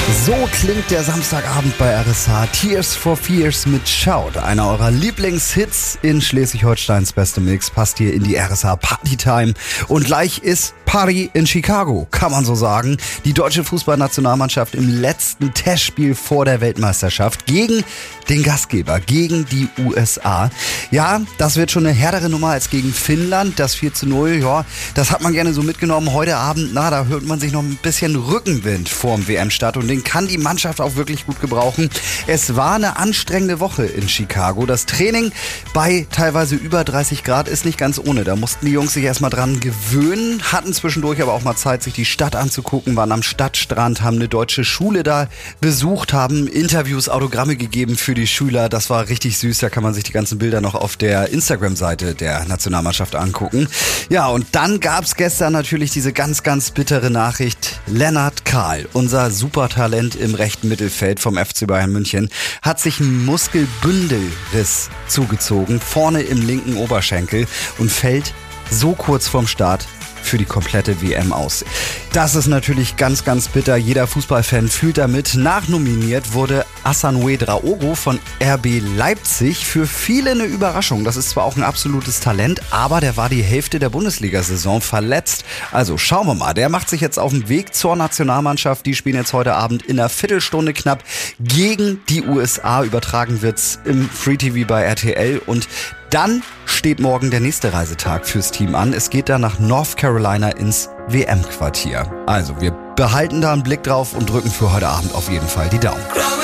So klingt der Samstagabend bei RSH. Tears for Fears mit Shout. Einer eurer Lieblingshits in Schleswig-Holsteins beste Mix passt hier in die RSH Partytime. Und gleich ist Party in Chicago, kann man so sagen. Die deutsche Fußballnationalmannschaft im letzten Testspiel vor der Weltmeisterschaft gegen den Gastgeber, gegen die USA. Ja, das wird schon eine härtere Nummer als gegen Finnland. Das 4:0, ja, das hat man gerne so mitgenommen. Heute Abend, da hört man sich noch ein bisschen Rückenwind vorm WM-Start und den kann die Mannschaft auch wirklich gut gebrauchen. Es war eine anstrengende Woche in Chicago. Das Training bei teilweise über 30 Grad ist nicht ganz ohne. Da mussten die Jungs sich erstmal dran gewöhnen, hatten zwischendurch aber auch mal Zeit, sich die Stadt anzugucken, waren am Stadtstrand, haben eine deutsche Schule da besucht, haben Interviews, Autogramme gegeben für die Schüler. Das war richtig süß. Da kann man sich die ganzen Bilder noch auf der Instagram-Seite der Nationalmannschaft angucken. Ja, und dann gab es gestern natürlich diese ganz, ganz bittere Nachricht. Lennart Kahl, unser Supertalent im rechten Mittelfeld vom FC Bayern München, hat sich einen Muskelbündelriss zugezogen, vorne im linken Oberschenkel und fällt so kurz vorm Start für die komplette WM aus. Das ist natürlich ganz, ganz bitter. Jeder Fußballfan fühlt damit. Nachnominiert wurde Asamoah Traore von RB Leipzig. Für viele eine Überraschung. Das ist zwar auch ein absolutes Talent, aber der war die Hälfte der Bundesliga-Saison verletzt. Also schauen wir mal. Der macht sich jetzt auf den Weg zur Nationalmannschaft. Die spielen jetzt heute Abend in einer Viertelstunde knapp gegen die USA. Übertragen wird's im Free TV bei RTL und dann steht morgen der nächste Reisetag fürs Team an. Es geht dann nach North Carolina ins WM-Quartier. Also wir behalten da einen Blick drauf und drücken für heute Abend auf jeden Fall die Daumen.